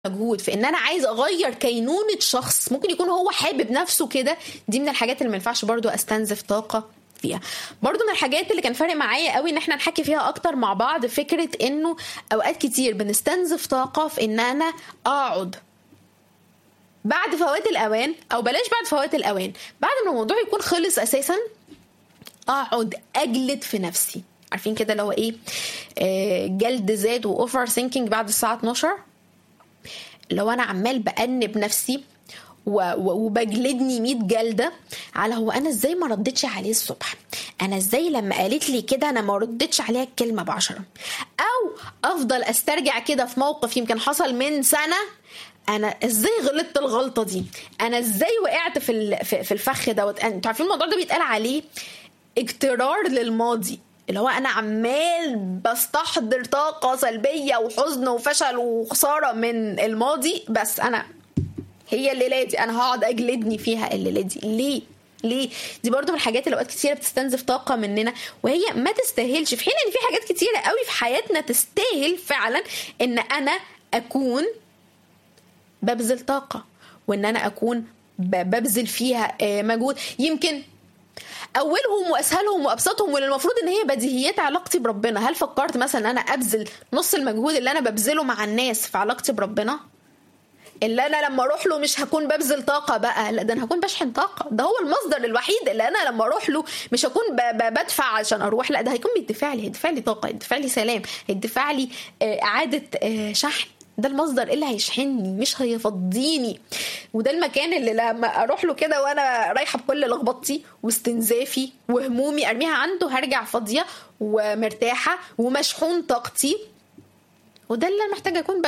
مجهود في ان انا عايز اغير كينونة شخص ممكن يكون هو حابب نفسه كده، دي من الحاجات اللي ما ينفعش برضو استنزف طاقة فيها. برضو من الحاجات اللي كان فارق معايا قوي ان احنا نحكي فيها اكتر مع بعض، فكرة انه اوقات كتير بنستنزف طاقة في ان انا اقعد بعد فوات الاوان، او بلاش بعد فوات الاوان، بعد ما الموضوع يكون خلص اساسا، اقعد اجلد في نفسي. عارفين كده اللي هو ايه، جلد زاد واوفر ثينكينج بعد الساعة 12. لو انا عمال بأنب نفسي وبجلدني 100 جلدة على هو انا ازاي ما ردتش عليه الصبح، انا ازاي لما قالت لي كده انا ما ردتش عليها الكلمة ب10، او افضل استرجع كده في موقف يمكن حصل من سنة، انا ازاي غلطت الغلطة دي، انا ازاي وقعت في الفخ دوت. انتوا عارفين الموضوع ده بيتقال عليه اجترار للماضي، اللي هو انا عمال بستحضر طاقة سلبية وحزن وفشل وخسارة من الماضي، بس انا هي الليلة دي انا هقعد اجلدني فيها الليلة دي. ليه دي برضو من الحاجات اللي اوقات كتيرة بتستنزف طاقة مننا، وهي ما تستاهلش، في حين ان في حاجات كتيرة قوي في حياتنا تستاهل فعلا ان انا اكون ببذل طاقة، وان انا اكون ببذل فيها مجهود. يمكن اولهم واسهلهم وابسطهم واللي المفروض ان هي بديهيات علاقتي بربنا. هل فكرت مثلا ان انا ابذل نص المجهود اللي انا ببذله مع الناس في علاقتي بربنا؟ اللي انا لما اروح له مش هكون ببذل طاقة بقى، لا ده انا هكون بشحن طاقة، ده هو المصدر الوحيد اللي انا لما اروح له مش هكون بدفع عشان اروح، لا ده هيكون بيدفع لي طاقة، يدفع لي سلام، يدفع لي اعادة شحن. ده المصدر اللي هيشحنني مش هيفضيني، وده المكان اللي لما اروح له كده وانا رايحه بكل لخبطتي واستنزافي وهمومي ارميها عنده، هرجع فاضيه ومرتاحه ومشحون طاقتي. وده اللي انا محتاجه اكون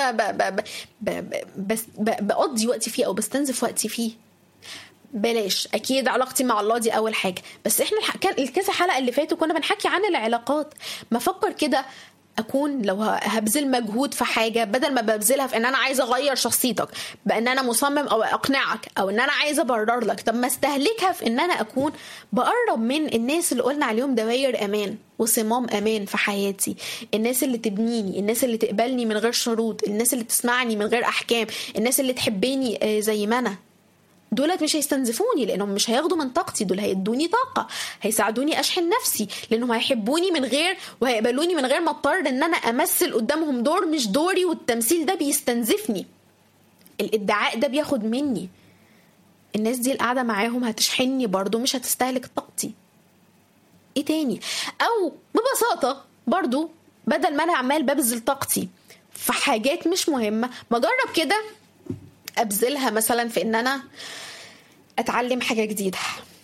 بقضي وقتي فيه او بستنزف وقتي فيه. بلاش اكيد علاقتي مع الله دي اول حاجه، بس احنا الكذا حلقه اللي فاتوا كنا بنحكي عن العلاقات. ما افكر كده اكون لو هبذل مجهود في حاجه، بدل ما ببذلها في ان انا عايزه اغير شخصيتك، بان انا مصمم او اقنعك، او ان انا عايزه ابرر لك، طب ما استهلكها في ان انا اكون بقرب من الناس اللي قلنا عليهم دوائر امان وصمام امان في حياتي، الناس اللي تبنيني، الناس اللي تقبلني من غير شروط، الناس اللي تسمعني من غير احكام، الناس اللي تحبني زي ما انا. دولت مش هيستنزفوني لانهم مش هياخدوا من طاقتي، دول هيدوني طاقه، هيساعدوني اشحن نفسي، لانهم هيحبوني من غير وهيقبلوني من غير ما اضطر ان انا امثل قدامهم دور مش دوري، والتمثيل ده بيستنزفني، الادعاء ده بياخد مني. الناس دي القعده معاهم هتشحنني برضو، مش هتستهلك طاقتي. ايه تاني؟ او ببساطه برضو بدل ما انا عمال ببذل طاقتي في حاجات مش مهمه، ما اجرب كده ابذلها مثلا في ان انا اتعلم حاجة جديدة،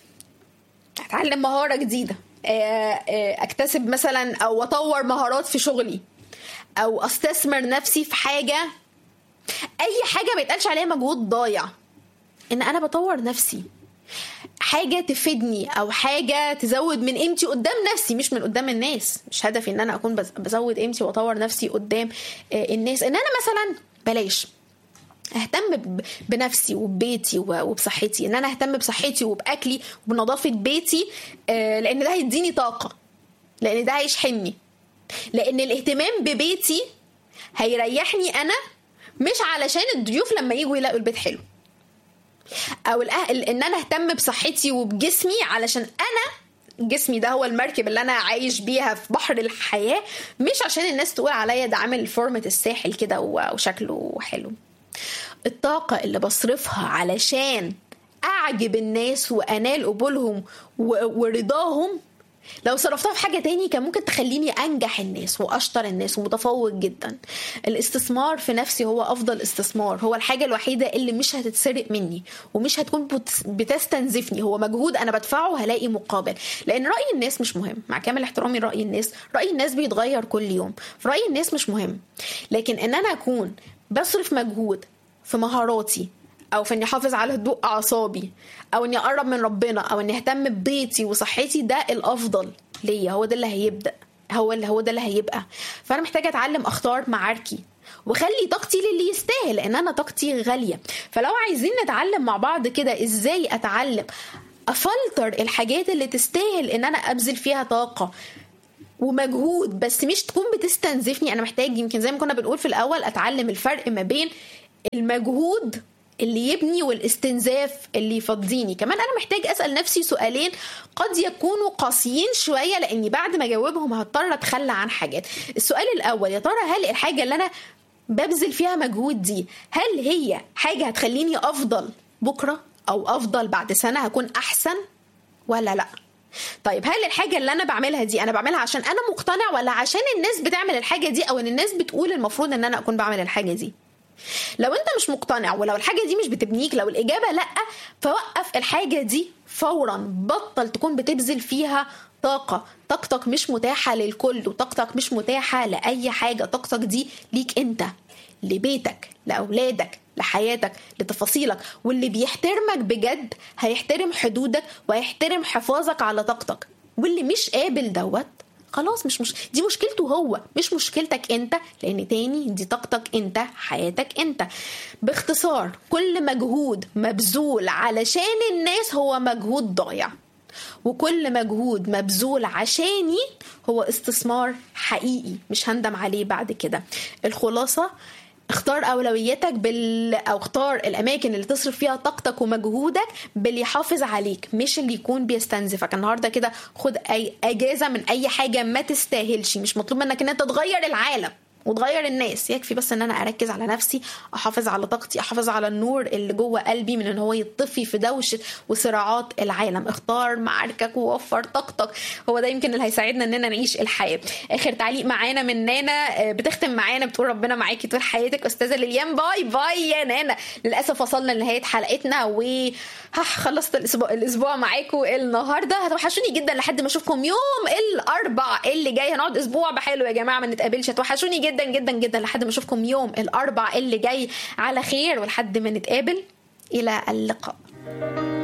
اتعلم مهارة جديدة، اكتسب مثلا او اطور مهارات في شغلي، او استثمر نفسي في حاجة، اي حاجة ما يتقالش عليها مجهود ضايع، ان انا بطور نفسي، حاجة تفيدني او حاجة تزود من قيمتي قدام نفسي مش من قدام الناس. مش هدفي ان انا اكون بزود قيمتي واطور نفسي قدام الناس، ان انا مثلا بلاش اهتم بنفسي وببيتي وبصحتي، ان انا اهتم بصحتي وباكلي وبنظافه بيتي، لان ده هيديني طاقه، لان ده هيشحنني، لان الاهتمام ببيتي هيريحني انا، مش علشان الضيوف لما يجوا يلاقوا البيت حلو، او ان انا اهتم بصحتي وبجسمي علشان انا جسمي ده هو المركب اللي انا عايش بيها في بحر الحياه، مش عشان الناس تقول عليا ده عامل فورمة الساحل كده وشكله حلو. الطاقة اللي بصرفها علشان أعجب الناس وأنال قبولهم ورضاهم، لو صرفتها في حاجة تاني كان ممكن تخليني أنجح الناس وأشطر الناس ومتفوق جدا. الاستثمار في نفسي هو أفضل استثمار، هو الحاجة الوحيدة اللي مش هتتسرق مني ومش هتكون بتستنزفني، هو مجهود أنا بدفعه هلاقي مقابل. لأن رأي الناس مش مهم، مع كامل احترامي رأي الناس بيتغير كل يوم، فرأي الناس مش مهم، لكن إن أنا أكون بصرف مجهود في مهاراتي، او في اني احافظ على هدوء اعصابي، او اني اقرب من ربنا، او اني اهتم ببيتي وصحتي، ده الافضل ليا، هو ده اللي هيبدا، هو ده اللي هيبقى. فانا محتاجه اتعلم اختار معاركي وخلي طاقتي للي يستاهل، لان انا طاقتي غاليه. فلو عايزين نتعلم مع بعض كده ازاي اتعلم افلتر الحاجات اللي تستاهل ان انا ابذل فيها طاقه ومجهود بس مش تكون بتستنزفني، انا محتاج يمكن زي ما كنا بنقول في الاول اتعلم الفرق ما بين المجهود اللي يبني والاستنزاف اللي يفضيني. كمان انا محتاج اسال نفسي سؤالين قد يكونوا قاسيين شويه، لاني بعد ما اجاوبهم هضطر اتخلى عن حاجات. السؤال الاول، يا ترى هل الحاجه اللي انا ببذل فيها مجهود دي هل هي حاجه هتخليني افضل بكره او افضل بعد سنه، هكون احسن ولا لا؟ طيب هل الحاجه اللي انا بعملها دي انا بعملها عشان انا مقتنع، ولا عشان الناس بتعمل الحاجه دي، او ان الناس بتقول المفروض ان انا اكون بعمل الحاجه دي؟ لو انت مش مقتنع ولو الحاجة دي مش بتبنيك، لو الإجابة لأ، فوقف الحاجة دي فورا. بطل تكون بتبذل فيها طاقتك مش متاحة للكل، وطاقتك مش متاحة لأي حاجة. طاقتك دي ليك انت، لبيتك، لأولادك، لحياتك، لتفاصيلك. واللي بيحترمك بجد هيحترم حدودك وهيحترم حفاظك على طاقتك. واللي مش قابل دوت خلاص مش دي مشكلته هو، مش مشكلتك انت، لان تاني دي طاقتك انت، حياتك انت. باختصار، كل مجهود مبذول علشان الناس هو مجهود ضايع، وكل مجهود مبذول عشاني هو استثمار حقيقي مش هندم عليه بعد كده. الخلاصة، اختار أولوياتك أو اختار الأماكن اللي تصرف فيها طاقتك ومجهودك باللي يحافظ عليك، مش اللي يكون بيستنزفك. النهاردة كده خد أي أجازة من أي حاجة ما تستاهلش. مش مطلوب منك ان انت تغير العالم وتغير الناس، يكفي بس ان انا اركز على نفسي، احافظ على طاقتي، احافظ على النور اللي جوه قلبي من ان هو يطفي في دوشه وصراعات العالم. اختار معاركك ووفر طاقتك، هو ده يمكن اللي هيساعدنا اننا نعيش الحياه. اخر تعليق معانا من نانا، بتختم معانا بتقول ربنا معاكي طول حياتك استاذه ليليان. باي باي يا نانا. للاسف وصلنا لنهايه حلقتنا خلصت الاسبوع معاكم النهارده. هتوحشوني جدا لحد ما اشوفكم يوم الاربع اللي جاي. هنقعد اسبوع بحاله يا جماعه، ما نتقابلش. هتوحشوني جدا جدا جدا لحد ما اشوفكم يوم الاربع اللي جاي على خير، ولحد ما نتقابل، الى اللقاء.